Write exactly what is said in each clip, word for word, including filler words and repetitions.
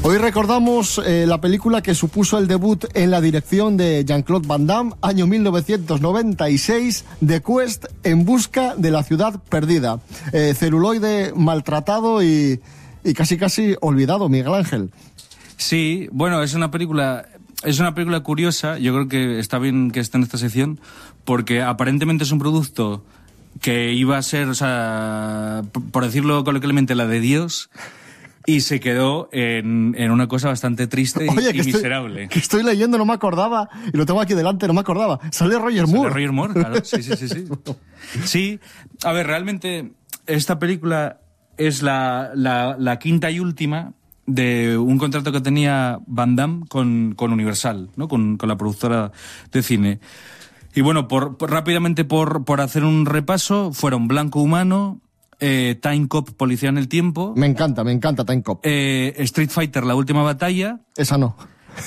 Hoy recordamos eh, la película que supuso el debut en la dirección de Jean-Claude Van Damme, año mil novecientos noventa y seis, The Quest, en busca de la ciudad perdida. Eh, celuloide maltratado y, y casi casi olvidado, Miguel Ángel. Sí, bueno, es una película... Es una película curiosa, yo creo que está bien que esté en esta sección, porque aparentemente es un producto que iba a ser, o sea, por decirlo coloquialmente, la de Dios, y se quedó en, en una cosa bastante triste y, Oye, que y estoy, miserable. Que estoy leyendo, no me acordaba, y lo tengo aquí delante, no me acordaba. Sale Roger Moore. Sale Roger Moore, claro, sí, sí, sí, sí. Sí, a ver, realmente esta película es la, la, la quinta y última de un contrato que tenía Van Damme con, con Universal, ¿no? Con, con la productora de cine. Y bueno, por, por rápidamente por, por hacer un repaso, fueron Blanco Humano, eh, Time Cop, Policía en el Tiempo. Me encanta, me encanta Time Cop. Eh, Street Fighter, La Última Batalla. Esa no.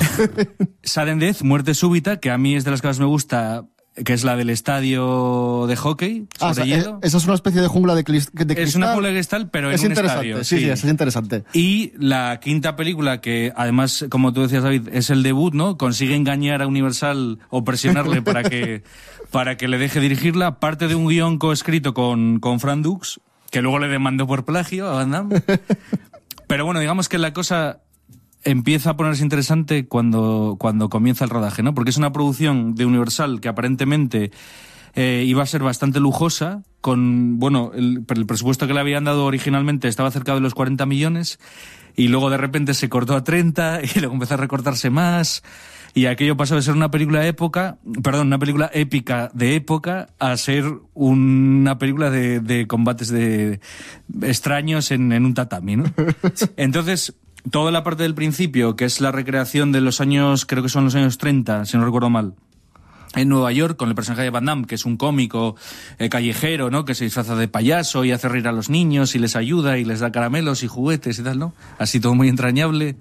Sudden Death, Muerte Súbita, que a mí es de las que más me gusta, que es la del estadio de hockey sobre ah, o sea, hielo. Esa es una especie de jungla de, clis, de cristal. Es una jungla de cristal, pero es en un interesante, estadio. Sí, sí, sí, es interesante. Y la quinta película, que además, como tú decías, David, es el debut, ¿no? Consigue engañar a Universal o presionarle para que para que le deje dirigirla. Parte de un guión coescrito con, con Frank Dux, que luego le demandó por plagio a Van Damme. Pero bueno, digamos que la cosa empieza a ponerse interesante cuando, cuando comienza el rodaje, ¿no? Porque es una producción de Universal que aparentemente eh, iba a ser bastante lujosa, con, bueno, el, el presupuesto que le habían dado originalmente estaba cerca de los cuarenta millones, y luego de repente se cortó a treinta, y luego empezó a recortarse más, y aquello pasó de ser una película de época, perdón, una película épica de época, a ser una película de, de combates de extraños en, en un tatami, ¿no? Entonces, toda la parte del principio, que es la recreación de los años, creo que son los años treinta, si no recuerdo mal, en Nueva York, con el personaje de Van Damme, que es un cómico eh, callejero, ¿no? Que se disfraza de payaso y hace reír a los niños y les ayuda y les da caramelos y juguetes y tal, ¿no? Así todo muy entrañable.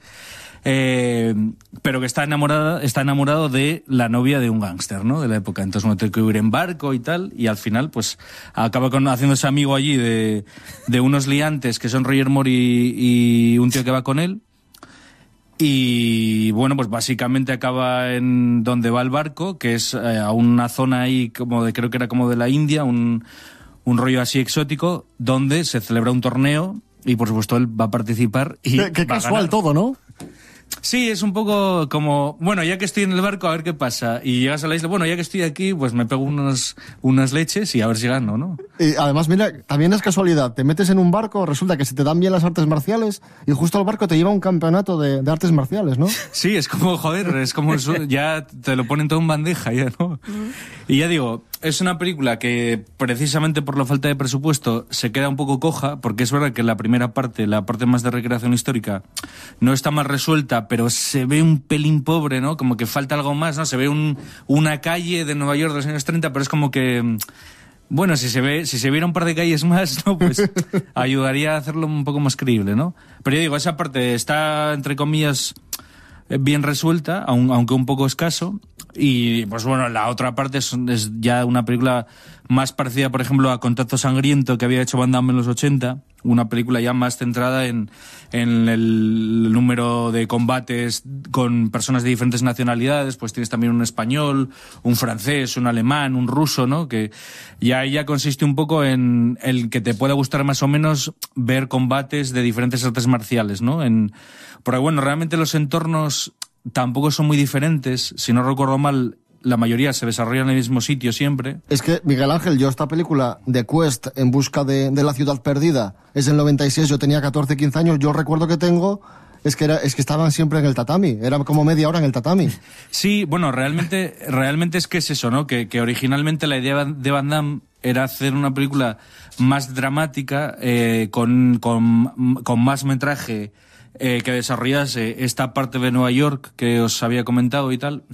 Eh, pero que está enamorada, está enamorado de la novia de un gángster, ¿no? De la época. Entonces uno tiene que huir en barco y tal, y al final, pues, acaba con, haciéndose amigo allí de, de unos liantes que son Roger Moore y, y un tío que va con él. Y bueno, pues básicamente acaba en donde va el barco, que es eh, a una zona ahí como de, creo que era como de la India, un, un rollo así exótico, donde se celebra un torneo y por supuesto él va a participar y Qué, qué va casual a ganar. todo, ¿no? Sí, es un poco como, bueno, ya que estoy en el barco, a ver qué pasa. Y llegas a la isla, bueno, ya que estoy aquí, pues me pego unos, unas leches y a ver si gano, ¿no? Y además, mira, también es casualidad. Te metes en un barco, resulta que se te dan bien las artes marciales y justo al barco te lleva a un campeonato de, de artes marciales, ¿no? Sí, es como, joder, es como, eso, ya te lo ponen todo en bandeja, ya, ¿no? Y ya digo, es una película que precisamente por la falta de presupuesto se queda un poco coja, porque es verdad que la primera parte, la parte más de recreación histórica, no está más resuelta, pero se ve un pelín pobre, ¿no? Como que falta algo más, ¿no? Se ve un, una calle de Nueva York de los años treinta, pero es como que, bueno, si se ve, si se viera un par de calles más, ¿no? Pues ayudaría a hacerlo un poco más creíble, ¿no? Pero yo digo, esa parte está, entre comillas, bien resuelta, aunque un poco escaso. Y pues bueno, la otra parte es, es ya una película más parecida, por ejemplo, a Contacto Sangriento, que había hecho Van Damme en los ochenta, una película ya más centrada en, en el número de combates con personas de diferentes nacionalidades. Pues tienes también un español, un francés, un alemán, un ruso, ¿no? Que ya ya consiste un poco en el que te pueda gustar más o menos ver combates de diferentes artes marciales, ¿no? En, porque bueno, realmente los entornos tampoco son muy diferentes. Si no recuerdo mal, la mayoría se desarrolla en el mismo sitio siempre. Es que, Miguel Ángel, yo esta película de Quest, en busca de, de la ciudad perdida, es el noventa y seis, yo tenía catorce, quince años, yo recuerdo que tengo, es que, era, es que estaban siempre en el tatami, era como media hora en el tatami. Sí, bueno, realmente, realmente es que es eso, ¿no? Que, que originalmente la idea de Van Damme era hacer una película más dramática, eh, con, con, con más metraje, eh, que desarrollase esta parte de Nueva York que os había comentado y tal.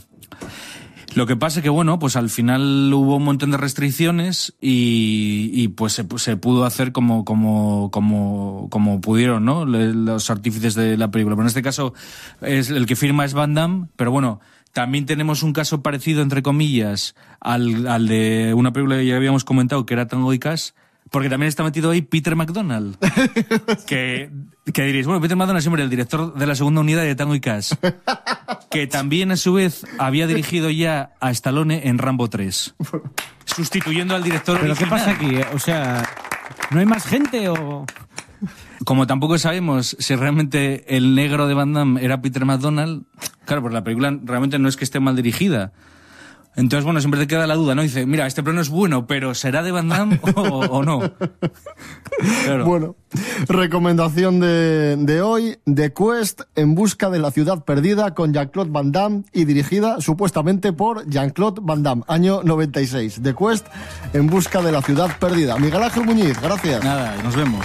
Lo que pasa es que, bueno, pues al final hubo un montón de restricciones y, y pues se, se pudo hacer como, como, como, como pudieron, ¿no? Los artífices de la película. Pero en este caso, es, el que firma es Van Damme, pero bueno, también tenemos un caso parecido, entre comillas, al, al de una película que ya habíamos comentado, que era Tango y Cash, Porque también está metido ahí Peter McDonald. que, que diréis, bueno, Peter McDonald siempre el director de la segunda unidad de Tango y Cash. Que también, a su vez, había dirigido ya a Stallone en Rambo tres. Sustituyendo al director ¿Pero original. qué pasa aquí? O sea, ¿no hay más gente o...? Como tampoco sabemos si realmente el negro de Van Damme era Peter McDonald, claro, pues la película realmente no es que esté mal dirigida. Entonces, bueno, siempre te queda la duda, ¿no? Dice, mira, este plano es bueno, pero ¿será de Van Damme o, o no? Claro. Bueno, recomendación de, de hoy, The Quest, En busca de la ciudad perdida, con Jean-Claude Van Damme y dirigida supuestamente por Jean-Claude Van Damme, año noventa y seis. The Quest, En busca de la ciudad perdida. Miguel Ángel Muñiz, gracias. Nada, nos vemos.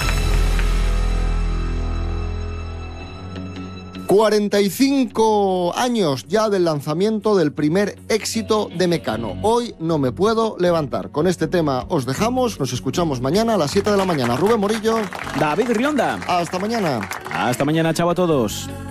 cuarenta y cinco años ya del lanzamiento del primer éxito de Mecano. Hoy no me puedo levantar. Con este tema os dejamos, nos escuchamos mañana a las siete de la mañana. Rubén Morillo. David Rionda. Hasta mañana. Hasta mañana, chao a todos.